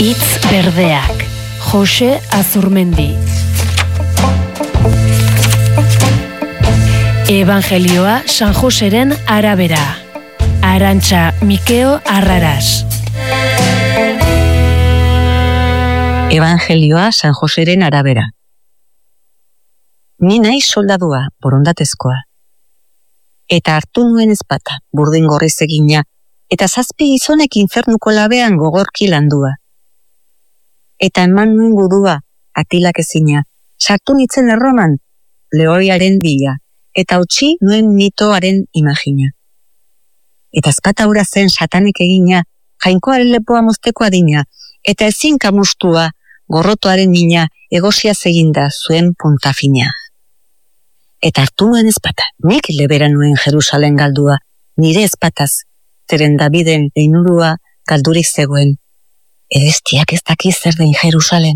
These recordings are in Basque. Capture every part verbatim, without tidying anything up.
Hitz berdeak, Jose Azurmendi. Evangelioa San Joseren arabera. Arantxa Mikeo Arraras. Evangelioa San Joseren arabera. Ni naiz soldadua, borondatezkoa. Eta hartu nuen ezpata, burdin gorriz egina, eta zazpi gizonek infernuko labean gogorki landua. Eta eman nuen gudua, atilak ezina, sartu nitzen erroman, lehoiaren bila, eta utzi nuen mitoaren imagina. Eta ezpata hura zen satanek egina, jainkoaren lepoa mozteko adina, eta ezin kamustua, gorrotoaren nina, egosia eginda zuen puntafina. Eta hartu nuen ezpata, nik lebera nuen Jerusalen galdua, nire ezpataz, zeren Daviden einurua galdurik zegoen. Edestiak ez dakiz zer den Jerusalen.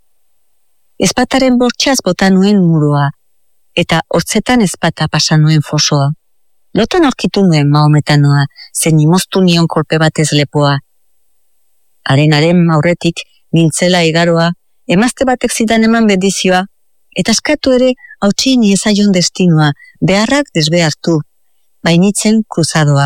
Ezpataren bortxaz bota nuen murua, eta hortzetan ezpata pasa nuen fosoa. Lotan aurkitu nuen mahometanoa, zen imoztu nion kolpe batez lepoa. Arenaren aurretik nintzela igaroa, emazte batek zidan eman bendizioa, eta eskatu ere hautsi niezaion destinua, beharrak desbehartu, bainitzen kruzadoa.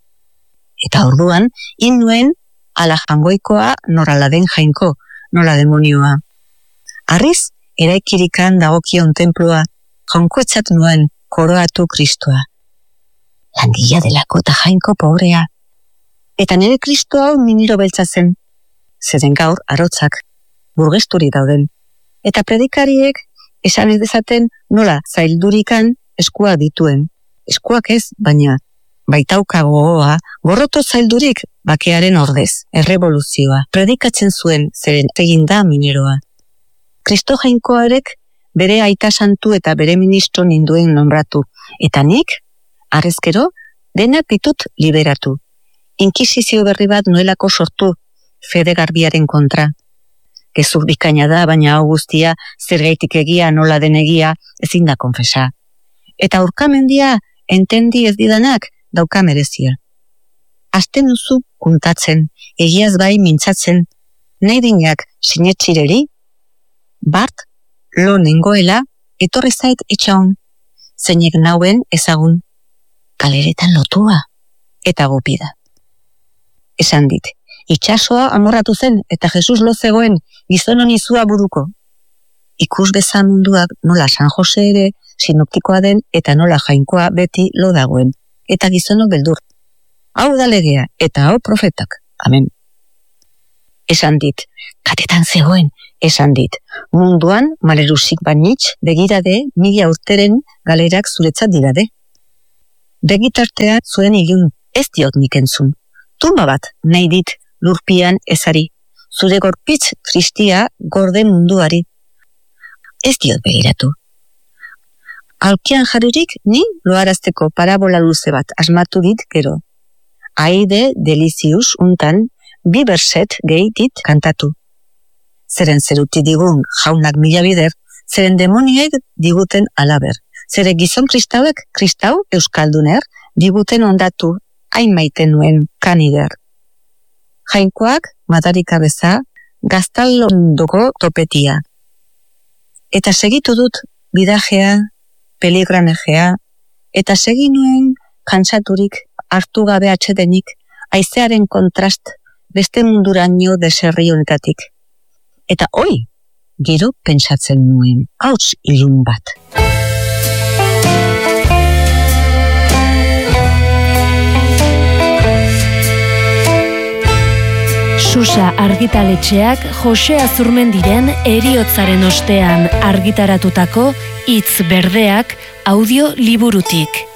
Eta orduan, hin nuen ala jangoikoa norala den jainko, nola demonioa. Arriz, eraikirikan dagokion tenplua, jaunkoetzat nuen koroatu Kristoa. Langila delako eta jainko pobrea. Eta nire Kristo hau miniro beltza zen, zeren gaur arotzak, burgesturi dauden. Eta predikariek esan ez dezaten nola zaildurikan eskua dituen. Eskuak ez, baina baitauka gogoa, gorroto zaildurik bakearen ordez, errevoluzioa, predikatzen zuen zeren egin da mineroa. Kristo jainkoarek bere aita santu eta bere ministro ninduen nombratu, eta nik, arrezkero, denak ditut liberatu. Inkisizio berri bat nuelako sortu, fede garbiaren kontra. Gezur bikaina da, baina hau guztia, zergaitik egia, nola den egia, ezin da konfesa. Eta urkamendia, entendi ez didanak, dauka merezia. Azten duzu kuntatzen, egiaz bai mintzatzen, nahi dinak sinetxireri, bart, lo nengoela, etorri zait etxaun, zeinek nauen ezagun, kaleretan lotua, eta gupida. Esan dit, itxasoa amorratu zen, eta Jesus lo zegoen, gizonon izua buruko. Ikus bezan munduak nola San Jose ere, sinoptikoa den, eta nola jainkoa beti lo dagoen, eta gizono beldur. Hau da legea, eta hau profetak. Amen. Esan dit, katetan zegoen, esan dit, munduan malerusik bainitz, begirade, mila urteren galerak zuretzat dirade. Begitartea zuen igun, ez diot nik entzun. Tumba bat, nahi dit, lurpian ezari, zure gorpitz tristia gorde munduari. Ez diot begiratu. Alkian jarririk ni loarazteko parabola luze bat asmatu dit gero. Aide delizius untan bi berset gehitit kantatu. Zeren zeruti digun jaunak mila bider, zeren demoniaik diguten alaber. Zere gizon kristauek kristau euskalduner diguten ondatu hain maiten nuen kanider. Jainkoak madarika beza gaztalondoko topetia. Eta segitu dut bidajea, peligranejea, eta segi nuen kantsaturik hartu gabe atsedenik, haizearen kontrast beste munduraino deserri honetatik. Eta oi, gero pentsatzen nuen, hauts ilun bat. Susa argitaletxeak Jose Azurmendiren heriotzaren ostean argitaratutako Hitz berdeak audio liburutik.